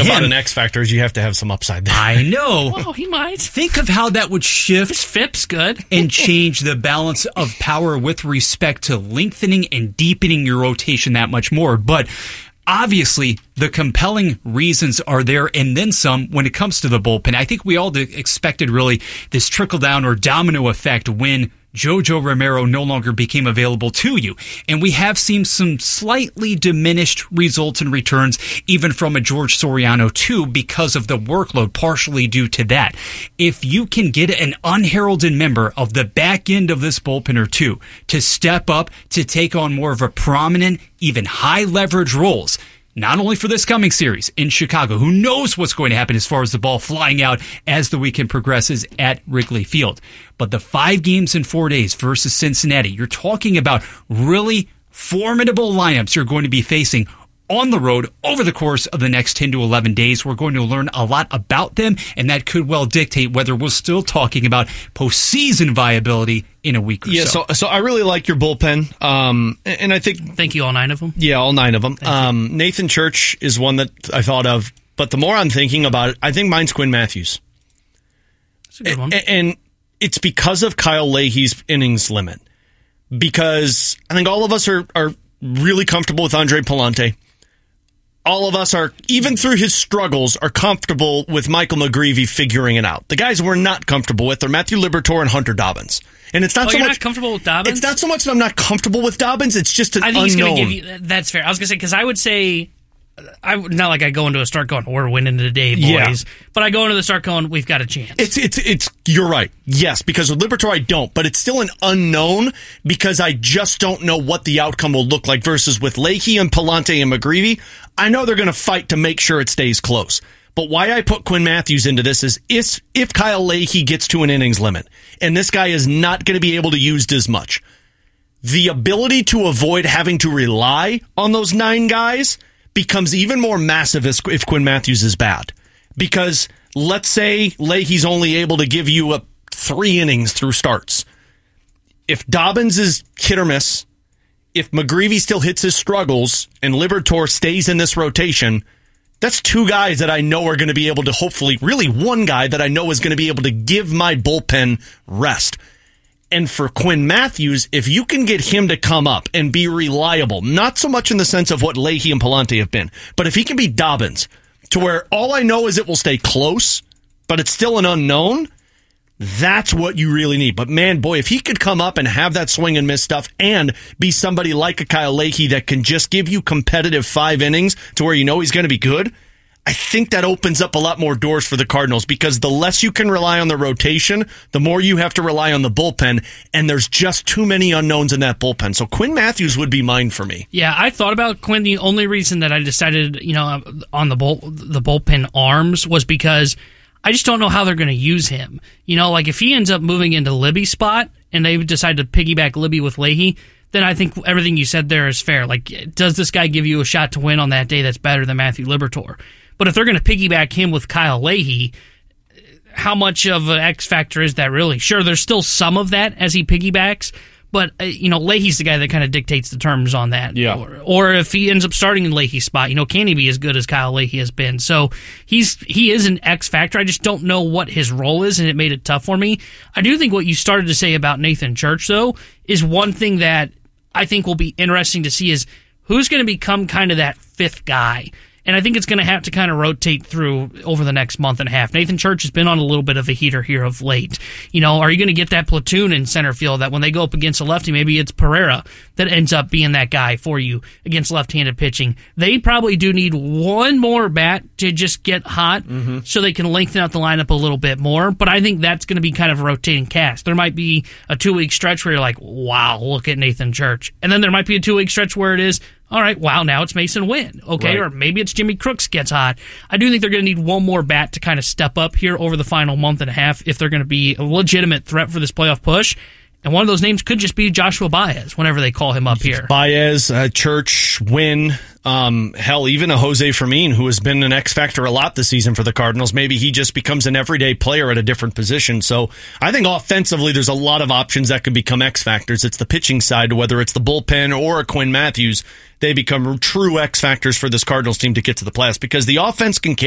about an X factor is you have to have some upside there. I know. Well, he might. Think of how that would shift. His FIP's good. And change the balance of power with respect to lengthening and deepening your rotation that much more. But obviously, the compelling reasons are there, and then some when it comes to the bullpen. I think we all expected really this trickle-down or domino effect when Jojo Romero no longer became available to you. And we have seen some slightly diminished results and returns, even from a George Soriano too, because of the workload, partially due to that. If you can get an unheralded member of the back end of this bullpen or two to step up to take on more of a prominent, even high leverage roles, not only for this coming series in Chicago, who knows what's going to happen as far as the ball flying out as the weekend progresses at Wrigley Field, but the 5 games in 4 days versus Cincinnati, you're talking about really formidable lineups you're going to be facing on the road over the course of the next 10 to 11 days. We're going to learn a lot about them, and that could well dictate whether we're still talking about postseason viability in a week or so. So I really like your bullpen, and I think... Thank you, all 9 of them? Yeah, all 9 of them. Nathan Church is one that I thought of, but the more I'm thinking about it, I think mine's Quinn Matthews. That's a good one. And it's because of Kyle Leahy's innings limit. Because I think all of us are really comfortable with Andre Pallante. All of us are, even through his struggles, are comfortable with Michael McGreevy figuring it out. The guys we're not comfortable with are Matthew Liberatore and Hunter Dobbins. And it's not so you're much not comfortable with Dobbins? It's not so much that I'm not comfortable with Dobbins. It's just an unknown. I think he's going to give you. That's fair. I was going to say, because I would say, not like I go into a start going, we're winning today, boys. Yeah. But I go into the start going, we've got a chance. It's you're right. Yes, because with Liberatore I don't, but it's still an unknown because I just don't know what the outcome will look like versus with Leahy and Pallante and McGreevy. I know they're going to fight to make sure it stays close. But why I put Quinn Matthews into this is if Kyle Leahy gets to an innings limit and this guy is not going to be able to use as much, the ability to avoid having to rely on those 9 guys becomes even more massive if Quinn Matthews is bad. Because let's say Leahy's only able to give you 3 innings through starts. If Dobbins is hit or miss, if McGreevy still hits his struggles and Liberatore stays in this rotation, that's 2 guys that I know are going to be able to hopefully, really 1 guy that I know is going to be able to give my bullpen rest. And for Quinn Matthews, if you can get him to come up and be reliable, not so much in the sense of what Leahy and Pallante have been, but if he can be Dobbins, to where all I know is it will stay close, but it's still an unknown, that's what you really need. But man, boy, if he could come up and have that swing and miss stuff and be somebody like a Kyle Leahy that can just give you competitive 5 innings to where you know he's going to be good, I think that opens up a lot more doors for the Cardinals because the less you can rely on the rotation, the more you have to rely on the bullpen, and there's just too many unknowns in that bullpen. So Quinn Matthews would be mine for me. Yeah, I thought about Quinn. The only reason that I decided, on the bullpen arms was because I just don't know how they're going to use him. Like if he ends up moving into Libby's spot and they decide to piggyback Libby with Leahy, then I think everything you said there is fair. Like, does this guy give you a shot to win on that day that's better than Matthew Liberatore? But if they're going to piggyback him with Kyle Leahy, how much of an X factor is that really? Sure, there's still some of that as he piggybacks, but Leahy's the guy that kind of dictates the terms on that. Yeah. Or if he ends up starting in Leahy's spot, can he be as good as Kyle Leahy has been? So he is an X factor. I just don't know what his role is, and it made it tough for me. I do think what you started to say about Nathan Church, though, is one thing that I think will be interesting to see is who's going to become kind of that 5th guy. And I think it's going to have to kind of rotate through over the next month and a half. Nathan Church has been on a little bit of a heater here of late. Are you going to get that platoon in center field that when they go up against a lefty, maybe it's Pereira that ends up being that guy for you against left-handed pitching? They probably do need 1 more bat to just get hot so they can lengthen out the lineup a little bit more. But I think that's going to be kind of a rotating cast. There might be a 2-week stretch where you're like, wow, look at Nathan Church. And then there might be a 2-week stretch where it is, all right, wow, now it's Mason Wynn, okay? Right. Or maybe it's Jimmy Crooks gets hot. I do think they're going to need 1 more bat to kind of step up here over the final month and a half if they're going to be a legitimate threat for this playoff push. And one of those names could just be Joshua Baez whenever they call him up here. Baez, Church, Wynn, hell, even a Jose Fermin, who has been an X factor a lot this season for the Cardinals. Maybe he just becomes an everyday player at a different position. So I think offensively, there's a lot of options that can become X factors. It's the pitching side, whether it's the bullpen or a Quinn Matthews. They become true X factors for this Cardinals team to get to the playoffs because the offense can carry